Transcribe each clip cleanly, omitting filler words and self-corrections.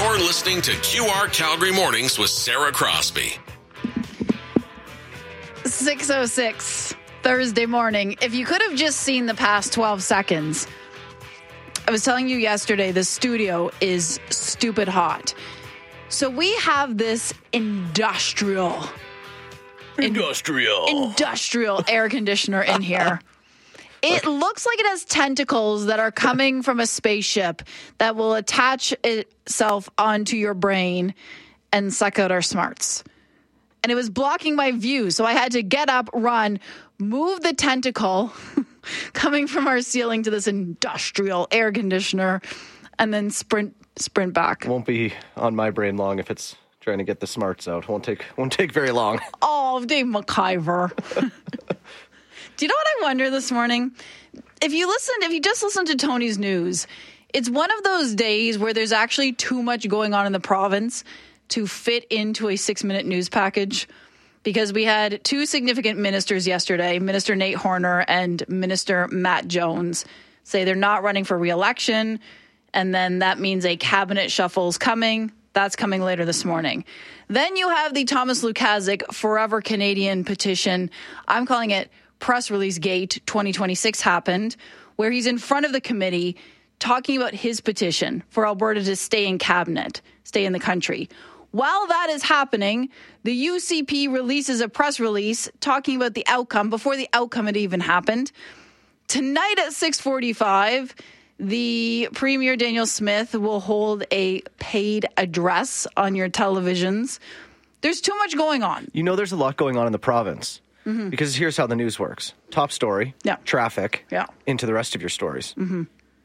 You're listening to QR Calgary Mornings with Sarah Crosby. 6:06 Thursday morning. If you could have just seen the past 12 seconds, I was telling you yesterday, the studio is stupid hot. So we have this industrial air conditioner in here. It looks like it has tentacles that are coming from a spaceship that will attach itself onto your brain and suck out our smarts. And it was blocking my view, so I had to get up, run, move the tentacle coming from our ceiling to this industrial air conditioner, and then sprint back. Won't be on my brain long if it's trying to get the smarts out. Won't take very long. Oh, Dave McIver. Do you know what I wonder this morning? If you just listen to Tony's news, it's one of those days where there's actually too much going on in the province to fit into a 6-minute news package, because we had two significant ministers yesterday, Minister Nate Horner and Minister Matt Jones, say they're not running for re-election, and then that means a cabinet shuffle's coming. That's coming later this morning. Then you have the Thomas Lukaszuk Forever Canadian petition. I'm calling it Press Release Gate 2026 happened, where he's in front of the committee talking about his petition for Alberta to stay in cabinet, stay in the country. While that is happening, the UCP releases a press release talking about the outcome before the outcome had even happened. Tonight at 6:45, the Premier Daniel Smith will hold a paid address on your televisions. There's too much going on. You know there's a lot going on in the province. Mm-hmm. Because here's how the news works. Top story, traffic, into the rest of your stories. Mm-hmm.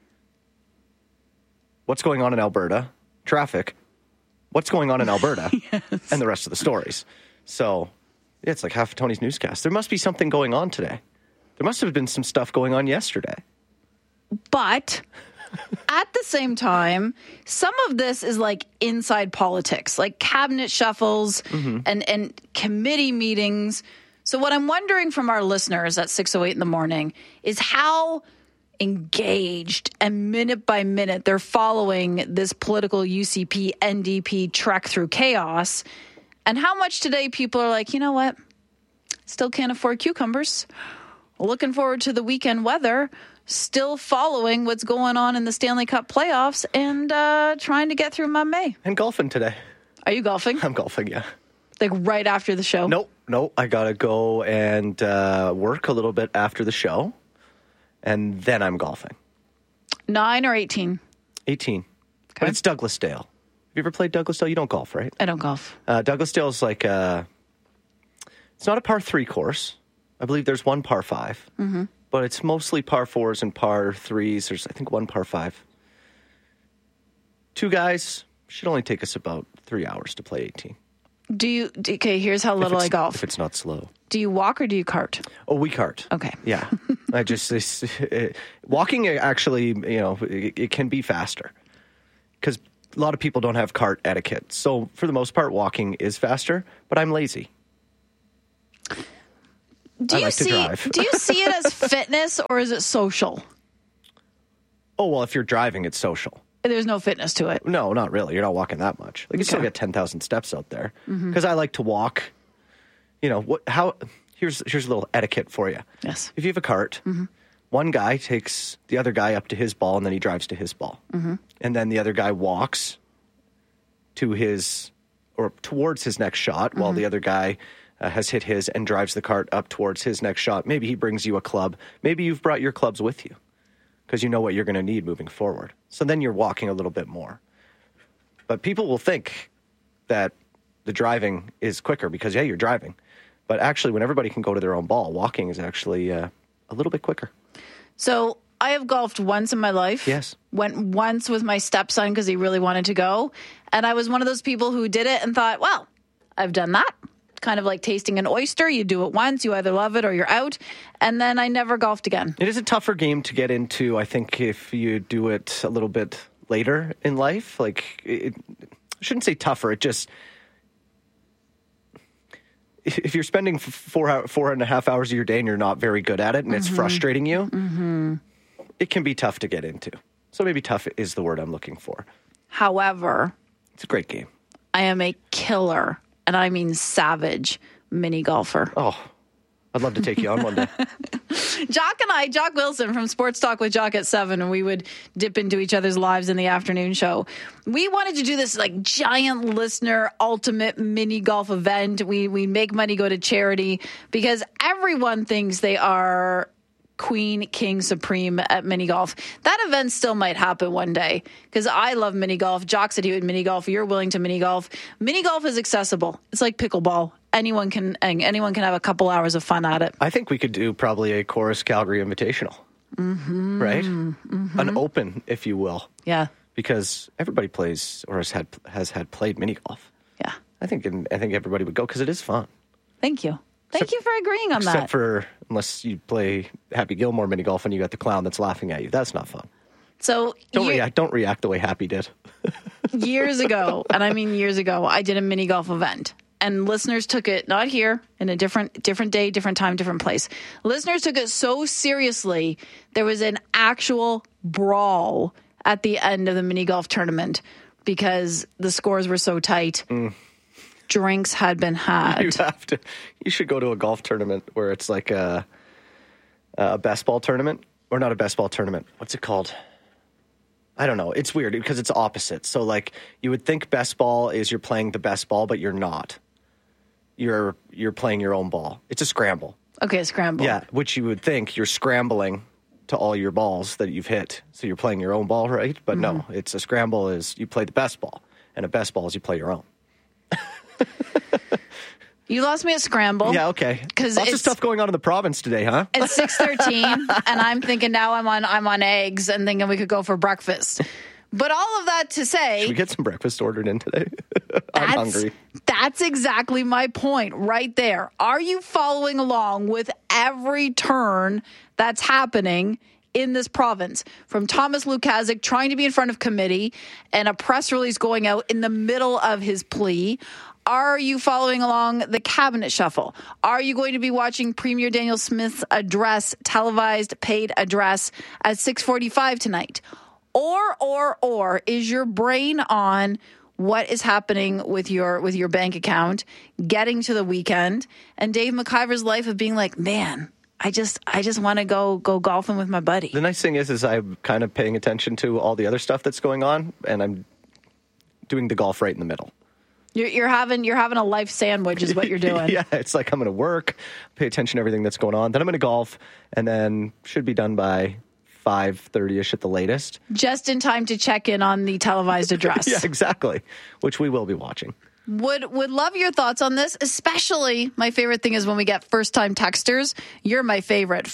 What's going on in Alberta? Traffic. What's going on in Alberta? Yes. And the rest of the stories. So it's like half of Tony's newscast. There must be something going on today. There must have been some stuff going on yesterday. But at the same time, some of this is like inside politics, like cabinet shuffles and committee meetings. So what I'm wondering from our listeners at 6:08 in the morning is how engaged and minute by minute they're following this political UCP NDP trek through chaos, and how much today people are like, you know what, still can't afford cucumbers, looking forward to the weekend weather, still following what's going on in the Stanley Cup playoffs, and trying to get through my May. And golfing today. Are you golfing? I'm golfing, yeah. Like right after the show? Nope. I gotta go and work a little bit after the show, and then I'm golfing. 9 or 18? 18. Okay. But it's Douglasdale. Have you ever played Douglasdale? You don't golf, right? I don't golf. Douglasdale is like it's not a par 3 course. I believe there's one par 5. Mm-hmm. But it's mostly par 4s and par 3s. There's, I think, one par 5. 2 guys. Should only take us about 3 hours to play 18. Okay, here's how little I golf. If it's not slow. Do you walk or do you cart? Oh, we cart. Okay. Yeah. Walking actually, it can be faster because a lot of people don't have cart etiquette. So for the most part, walking is faster, but I'm lazy. I like to drive. Do you see it as fitness or is it social? Oh, well, if you're driving, it's social. There's no fitness to it. No, not really. You're not walking that much. Like, you still get 10,000 steps out there. Because I like to walk. Here's a little etiquette for you. Yes. If you have a cart, one guy takes the other guy up to his ball, and then he drives to his ball. Mm-hmm. And then the other guy walks towards his next shot, while the other guy has hit his and drives the cart up towards his next shot. Maybe he brings you a club. Maybe you've brought your clubs with you, because you know what you're going to need moving forward. So then you're walking a little bit more. But people will think that the driving is quicker because, you're driving. But actually, when everybody can go to their own ball, walking is actually a little bit quicker. So I have golfed once in my life. Yes. Went once with my stepson because he really wanted to go. And I was one of those people who did it and thought, well, I've done that. Kind of like tasting an oyster. You do it once, you either love it or you're out. And then I never golfed again. It is a tougher game to get into, I think, if you do it a little bit later in life. Like, I shouldn't say tougher. It just, if you're spending 4.5 hours of your day and you're not very good at it and it's frustrating you, it can be tough to get into. So maybe tough is the word I'm looking for. However, It's a great game. I am a killer, and I mean savage, mini golfer. Oh, I'd love to take you on one day. Jock Wilson from Sports Talk with Jock at 7, and we would dip into each other's lives in the afternoon show. We wanted to do this like giant listener ultimate mini golf event. We make money go to charity because everyone thinks they are Queen, King, Supreme at mini golf. That event still might happen one day because I love mini golf. Jock said he would mini golf. You're willing to mini golf. Mini golf is accessible. It's like pickleball. Anyone can have a couple hours of fun at it. I think we could do probably a Chorus Calgary Invitational, right? An open, if you will. Yeah, because everybody plays or has had played mini golf. Yeah, I think everybody would go because it is fun. Thank you. Thank you for agreeing on that. Except for unless you play Happy Gilmore mini golf and you got the clown that's laughing at you. That's not fun. So don't react the way Happy did. Years ago, and I mean years ago, I did a mini golf event. And listeners took it, not here, in a different day, different time, different place. Listeners took it so seriously, there was an actual brawl at the end of the mini golf tournament because the scores were so tight. Drinks had been had. You should go to a golf tournament where it's like a best ball tournament, or not a best ball tournament. What's it called? I don't know. It's weird because it's opposite. So like you would think best ball is you're playing the best ball, but you're not. You're playing your own ball. It's a scramble. Okay, a scramble. Yeah, which you would think you're scrambling to all your balls that you've hit. So you're playing your own ball, right? But no, it's a scramble is you play the best ball, and a best ball is you play your own. You lost me at scramble. Yeah, okay. Because lots of stuff going on in the province today, huh? It's 6:13, and I'm thinking now I'm on eggs and thinking we could go for breakfast. But all of that to say, should we get some breakfast ordered in today? I'm hungry. That's exactly my point right there. Are you following along with every turn that's happening in this province? From Thomas Lukazik trying to be in front of committee and a press release going out in the middle of his plea. Are you following along the cabinet shuffle? Are you going to be watching Premier Daniel Smith's address, televised paid address at 6:45 tonight? Or is your brain on what is happening with your bank account, getting to the weekend, and Dave McIver's life of being like, man, I just want to go golfing with my buddy. The nice thing is I'm kind of paying attention to all the other stuff that's going on, and I'm doing the golf right in the middle. You're having a life sandwich is what you're doing. Yeah, it's like I'm going to work, pay attention to everything that's going on, then I'm going to golf, and then should be done by 5:30ish at the latest. Just in time to check in on the televised address. Yeah, exactly, which we will be watching. Would love your thoughts on this, especially my favorite thing is when we get first-time texters. You're my favorite.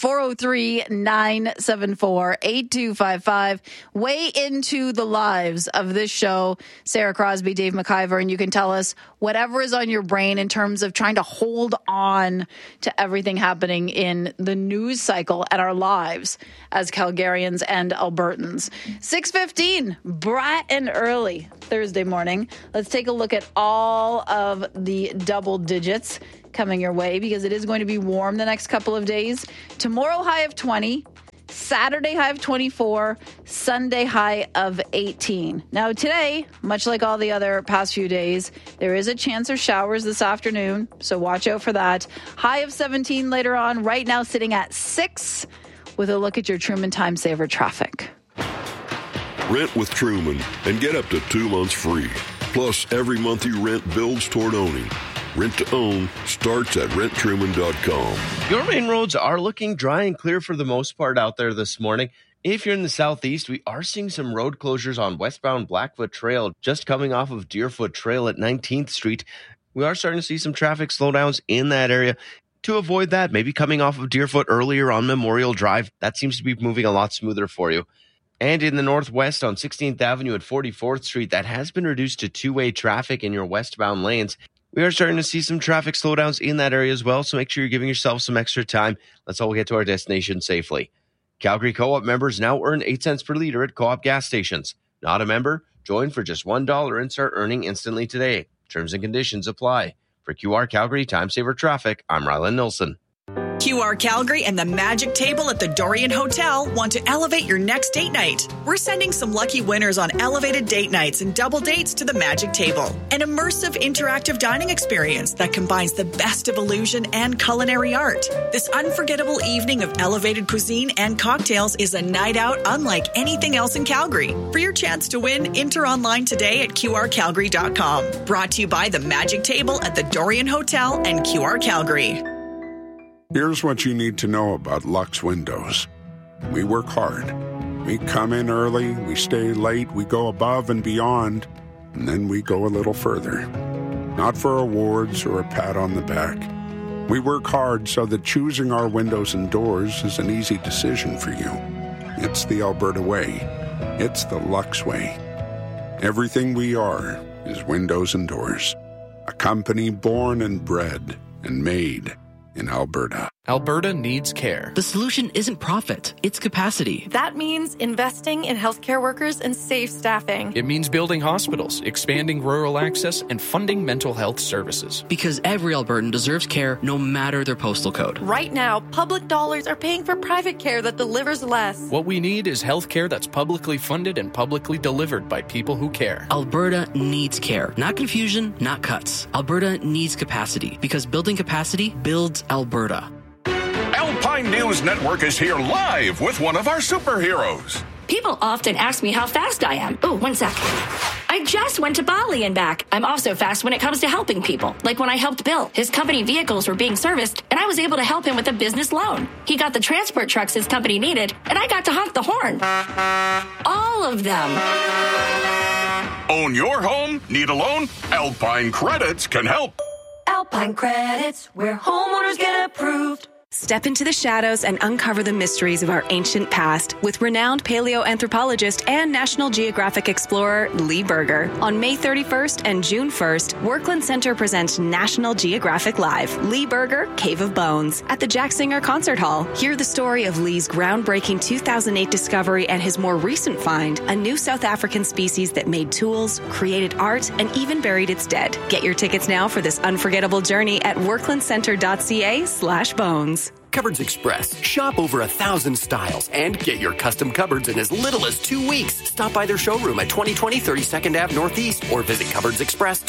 403-974-8255. Weigh into the lives of this show, Sarah Crosby, Dave McIver, and you can tell us whatever is on your brain in terms of trying to hold on to everything happening in the news cycle and our lives as Calgarians and Albertans. 6:15, bright and early Thursday morning. Let's take a look at all of the double digits coming your way because it is going to be warm the next couple of days. Tomorrow, high of 20. Saturday, high of 24. Sunday, high of 18. Now, today, much like all the other past few days, there is a chance of showers this afternoon, so watch out for that. High of 17 later on. Right now, sitting at 6 with a look at your Truman Time Saver traffic. Rent with Truman and get up to 2 months free. Plus, every month you rent builds toward owning. Rent to own starts at renttruman.com. Your main roads are looking dry and clear for the most part out there this morning. If you're in the southeast, we are seeing some road closures on westbound Blackfoot Trail, just coming off of Deerfoot Trail at 19th Street. We are starting to see some traffic slowdowns in that area. To avoid that, maybe coming off of Deerfoot earlier on Memorial Drive. That seems to be moving a lot smoother for you. And in the northwest on 16th Avenue at 44th Street, that has been reduced to two-way traffic in your westbound lanes. We are starting to see some traffic slowdowns in that area as well, so make sure you're giving yourself some extra time. Let's all get to our destination safely. Calgary Co-op members now earn 8 cents per liter at Co-op gas stations. Not a member? Join for just $1 and start earning instantly today. Terms and conditions apply. For QR Calgary Time Saver Traffic, I'm Rylan Nilsson. QR Calgary and the Magic Table at the Dorian Hotel want to elevate your next date night. We're sending some lucky winners on elevated date nights and double dates to the Magic Table, an immersive interactive dining experience that combines the best of illusion and culinary art. This unforgettable evening of elevated cuisine and cocktails is a night out unlike anything else in Calgary. For your chance to win, enter online today at QRCalgary.com. Brought to you by the Magic Table at the Dorian Hotel and QR Calgary. Here's what you need to know about Lux Windows. We work hard. We come in early, we stay late, we go above and beyond, and then we go a little further. Not for awards or a pat on the back. We work hard so that choosing our windows and doors is an easy decision for you. It's the Alberta way. It's the Lux way. Everything we are is windows and doors. A company born and bred and made in Alberta. Alberta needs care. The solution isn't profit, it's capacity. That means investing in healthcare workers and safe staffing. It means building hospitals, expanding rural access, and funding mental health services. Because every Albertan deserves care no matter their postal code. Right now, public dollars are paying for private care that delivers less. What we need is health care that's publicly funded and publicly delivered by people who care. Alberta needs care. Not confusion, not cuts. Alberta needs capacity. Because building capacity builds Alberta. Alpine News Network is here live with one of our superheroes. People often ask me how fast I am. Oh, 1 sec. I just went to Bali and back. I'm also fast when it comes to helping people. Like when I helped Bill. His company vehicles were being serviced, and I was able to help him with a business loan. He got the transport trucks his company needed, and I got to honk the horn. All of them. Own your home? Need a loan? Alpine Credits can help. Alpine Credits, where homeowners get approved. Step into the shadows and uncover the mysteries of our ancient past with renowned paleoanthropologist and National Geographic explorer Lee Berger. On May 31st and June 1st, Workland Center presents National Geographic Live, Lee Berger, Cave of Bones, at the Jack Singer Concert Hall. Hear the story of Lee's groundbreaking 2008 discovery and his more recent find, a new South African species that made tools, created art, and even buried its dead. Get your tickets now for this unforgettable journey at worklandcenter.ca/bones. Cupboards Express. Shop over 1,000 styles and get your custom cupboards in as little as 2 weeks. Stop by their showroom at 2020 32nd Ave Northeast or visit cupboardsexpress.ca.